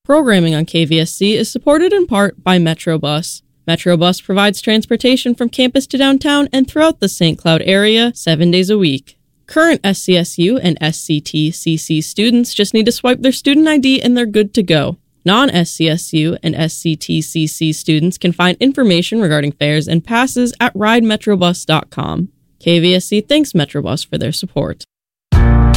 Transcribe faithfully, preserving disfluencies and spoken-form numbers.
Programming on K V S C is supported in part by Metrobus. Metrobus provides transportation from campus to downtown and throughout the Saint Cloud area seven days a week. Current S C S U and S C T C C students just need to swipe their student I D and they're good to go. Non-S C S U and S C T C C students can find information regarding fares and passes at ride metrobus dot com. K V S C thanks Metrobus for their support.